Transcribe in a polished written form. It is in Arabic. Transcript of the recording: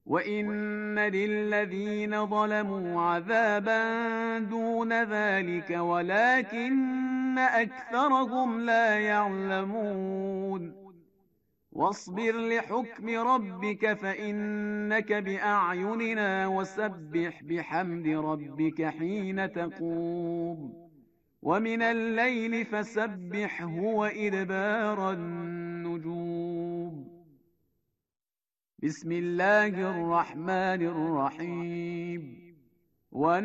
وإن للذين ظلموا عذابا دون ذلك ولكن أكثرهم لا يعلمون واصبر لحكم ربك فإنك بأعيننا وسبح بحمد ربك حين تقوم ومن الليل فسبحه وإدبار النجوم. بسم الله الرحمن الرحيم.